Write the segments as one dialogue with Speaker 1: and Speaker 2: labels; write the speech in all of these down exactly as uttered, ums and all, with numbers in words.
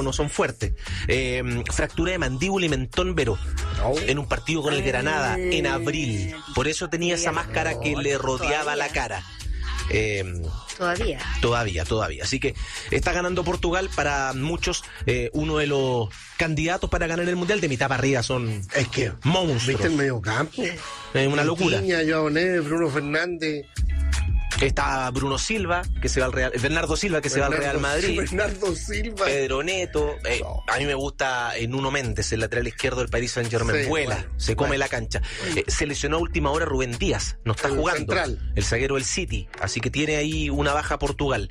Speaker 1: no son fuertes. Eh, fractura de mandíbula y mentón Veró oh. en un partido con el Granada en abril. Por eso tenía esa máscara que le rodeaba todavía la cara. Eh,
Speaker 2: todavía.
Speaker 1: Todavía, todavía. Así que está ganando Portugal, para muchos eh, uno de los candidatos para ganar el Mundial. De mitad para arriba son
Speaker 3: es que
Speaker 1: monstruos.
Speaker 3: ¿Viste el medio campo?
Speaker 1: Es una locura.
Speaker 3: Piña, Joao Neves, Bruno Fernández.
Speaker 1: Está Bruno Silva, que se va al Real, Bernardo Silva, que Bernardo, se va al Real Madrid.
Speaker 3: Bernardo Silva.
Speaker 1: Pedro Neto. Eh, no. A mí me gusta eh, Nuno Méndez, el lateral izquierdo del Paris Saint-Germain. Sí, vuela, bueno, se come bueno. la cancha. Eh, se lesionó a última hora Rubén Díaz, no está el jugando. Central. El zaguero del City, así que tiene ahí una baja Portugal.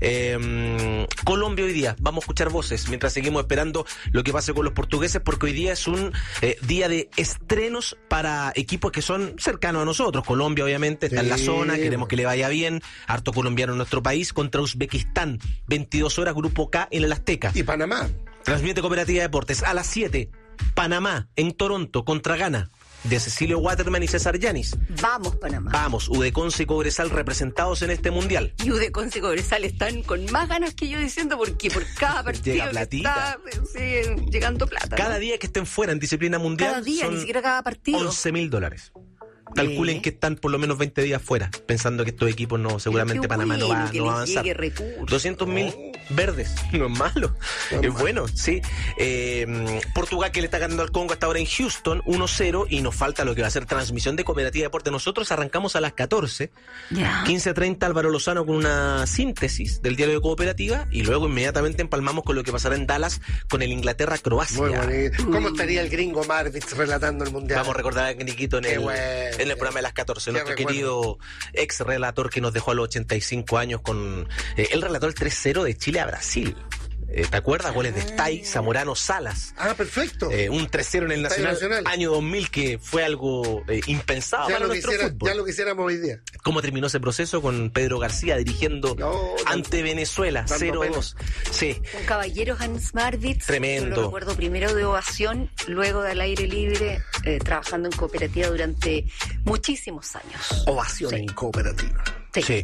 Speaker 1: Eh, Colombia hoy día, vamos a escuchar voces mientras seguimos esperando lo que pase con los portugueses, porque hoy día es un eh, día de estrenos para equipos que son cercanos a nosotros. Colombia, obviamente, está sí. en la zona, queremos que le vaya bien, harto colombiano en nuestro país, contra Uzbekistán, veintidós horas, Grupo K en el Azteca.
Speaker 3: Y Panamá.
Speaker 1: Transmite Cooperativa Deportes. A las siete, Panamá en Toronto contra Ghana, de Cecilio Waterman y César Yanis.
Speaker 2: Vamos, Panamá.
Speaker 1: Vamos, Udeconce y Cobresal representados en este Mundial.
Speaker 2: Y Udeconce y Cobresal están con más ganas que yo diciendo, porque por cada partido
Speaker 1: llega platita.
Speaker 2: Está sí, llegando plata.
Speaker 1: Cada
Speaker 2: ¿no?
Speaker 1: día que estén fuera en disciplina mundial,
Speaker 2: cada día,
Speaker 1: son
Speaker 2: ni siquiera cada partido.
Speaker 1: once mil dólares. Calculen ¿Eh? que están por lo menos veinte días fuera, pensando que estos equipos no, seguramente Panamá no va, no va a avanzar. doscientos mil verdes, no es malo, no es bueno, sí. Eh, Portugal, que le está ganando al Congo hasta ahora en Houston, uno cero, y nos falta lo que va a ser transmisión de Cooperativa Deporte. Nosotros arrancamos a las catorce, yeah. quince treinta Álvaro Lozano con una síntesis del diario de Cooperativa, y luego inmediatamente empalmamos con lo que pasará en Dallas con el Inglaterra-Croacia.
Speaker 3: Muy bonito. ¿Cómo estaría el gringo Marvitz relatando el Mundial?
Speaker 1: Vamos a recordar a Niquito en el... Bueno. En el programa de las catorce, nuestro recuerdo. Querido ex relator que nos dejó a los ochenta y cinco años con... Eh, él relató el tres cero de Chile a Brasil. Eh, ¿Te acuerdas? Goles de Stay, Zamorano, Salas.
Speaker 3: Ah, perfecto.
Speaker 1: Eh, un tres cero en el Nacional, Nacional, año dos mil, que fue algo eh, impensado
Speaker 3: ya
Speaker 1: para
Speaker 3: lo
Speaker 1: nuestro
Speaker 3: quisiera,
Speaker 1: fútbol.
Speaker 3: Ya lo quisiéramos hoy día.
Speaker 1: ¿Cómo terminó ese proceso con Pedro García dirigiendo no, ante tanto, Venezuela? cero dos. Sí.
Speaker 2: Un caballero Hans Marvitz.
Speaker 1: Tremendo.
Speaker 2: Yo lo recuerdo primero de ovación, luego del aire libre, eh, trabajando en Cooperativa durante muchísimos años.
Speaker 3: Ovación sí. en Cooperativa.
Speaker 1: Sí. sí.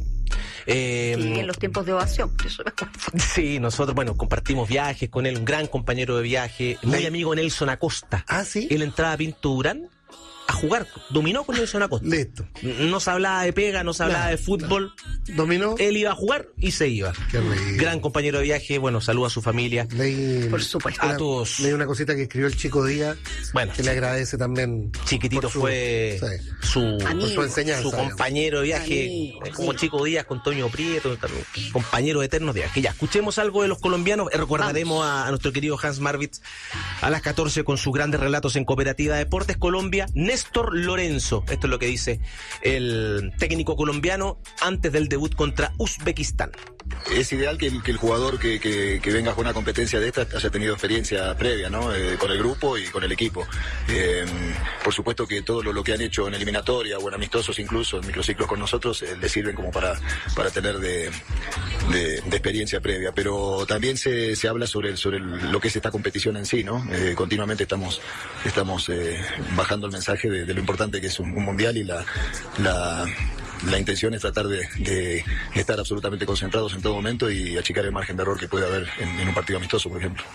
Speaker 2: Eh, sí, en los tiempos de ovación. Eso
Speaker 1: sí, nosotros, bueno, compartimos viajes con él, un gran compañero de viaje, muy sí. amigo Nelson Acosta.
Speaker 3: Ah, sí.
Speaker 1: Él entraba a Pinto Durán a jugar, dominó con Nelson Acosta.
Speaker 3: Listo.
Speaker 1: No se hablaba de pega, no se hablaba nah. de fútbol.
Speaker 3: Dominó.
Speaker 1: Él iba a jugar y se iba.
Speaker 3: Qué rico.
Speaker 1: Gran compañero de viaje, bueno, saluda a su familia.
Speaker 3: Leí,
Speaker 2: por supuesto.
Speaker 1: A todos.
Speaker 3: Leí una cosita que escribió el Chico Díaz.
Speaker 1: Bueno.
Speaker 3: Que le agradece también.
Speaker 1: Chiquitito
Speaker 3: su,
Speaker 1: fue
Speaker 3: sí.
Speaker 1: su,
Speaker 3: por su enseñanza.
Speaker 1: Su compañero de viaje,
Speaker 2: Amigo,
Speaker 1: como
Speaker 2: sí.
Speaker 1: Chico Díaz con Toño Prieto, compañero eterno de viaje. Ya, escuchemos algo de los colombianos. Recordaremos a, a nuestro querido Hans Marvitz a las catorce con sus grandes relatos en Cooperativa Deportes. Colombia, Néstor Lorenzo. Esto es lo que dice el técnico colombiano antes del debut contra Uzbekistán.
Speaker 4: Es ideal que, que el jugador que, que, que venga a una competencia de esta haya tenido experiencia previa, ¿no? Eh, con el grupo y con el equipo. Eh, por supuesto que todo lo, lo que han hecho en eliminatoria o en amistosos incluso, en microciclos con nosotros, eh, les sirven como para, para tener de, de, de experiencia previa. Pero también se, se habla sobre, el, sobre el, lo que es esta competición en sí, ¿no? Eh, continuamente estamos, estamos eh, bajando el mensaje de, de lo importante que es un, un mundial y la... la La intención es tratar de, de estar absolutamente concentrados en todo momento y achicar el margen de error que puede haber en, en un partido amistoso, por ejemplo.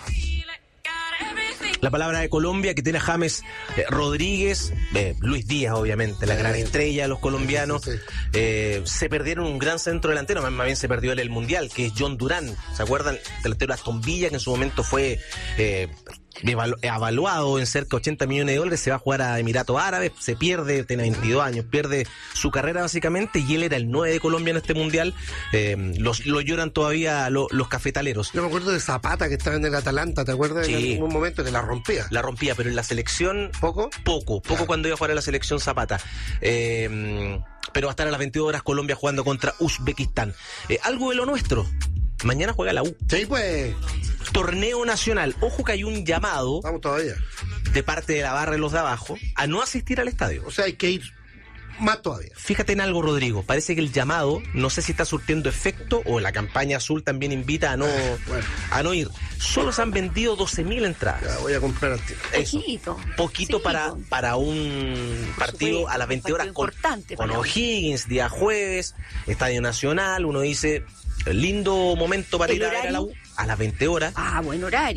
Speaker 1: La palabra de Colombia, que tiene a James eh, Rodríguez, eh, Luis Díaz, obviamente, la gran estrella de los colombianos. Sí, sí, sí. Eh, se perdieron un gran centro delantero, más, más bien se perdió el, el Mundial, que es John Durán. ¿Se acuerdan? Delantero de Aston Villa, que en su momento fue... Eh, evaluado en cerca de ochenta millones de dólares, se va a jugar a Emiratos Árabes, se pierde, tiene veintidós años, pierde su carrera básicamente, y él era el nueve de Colombia en este mundial. Eh, los, lo lloran todavía lo, los cafetaleros.
Speaker 3: Yo me acuerdo de Zapata, que estaba en el Atalanta, ¿te acuerdas?
Speaker 1: Sí.
Speaker 3: En un momento que la rompía.
Speaker 1: La rompía, pero en la selección...
Speaker 3: ¿Poco?
Speaker 1: Poco, poco claro. Cuando iba a jugar a la selección Zapata. Eh, pero va a estar a las veintidós horas Colombia jugando contra Uzbekistán. Eh, algo de lo nuestro. Mañana juega la U.
Speaker 3: Sí, pues.
Speaker 1: Torneo nacional. Ojo que hay un llamado.
Speaker 3: Vamos todavía.
Speaker 1: De parte de la barra y los de abajo a no asistir al estadio.
Speaker 3: O sea, hay que ir más todavía.
Speaker 1: Fíjate en algo, Rodrigo. Parece que el llamado, no sé si está surtiendo efecto o la campaña azul también invita a no, ah, bueno. a no ir. Solo se han vendido doce mil entradas.
Speaker 3: Ya voy a comprar al tiro.
Speaker 2: Poquito.
Speaker 1: Poquito sí, para, para un Por partido supuesto, a las veinte horas con, con O'Higgins, día jueves, Estadio Nacional. Uno dice... Lindo momento para ir a ver a la U a las veinte horas.
Speaker 2: Ah, buen horario.